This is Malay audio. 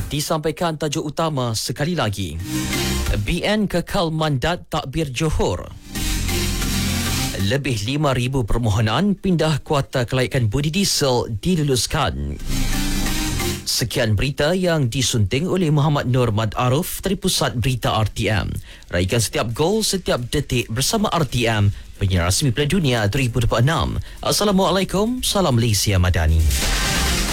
Disampaikan tajuk utama sekali lagi. BN kekal mandat takbir Johor. Lebih 5,000 permohonan pindah kuota kelaikan budi diesel diluluskan. Sekian berita yang disunting oleh Muhammad Nur Mad Aruf dari Pusat Berita RTM. Raikan setiap gol, setiap detik bersama RTM, penyiar rasmi Piala Dunia 2026. Assalamualaikum, salam Malaysia Madani.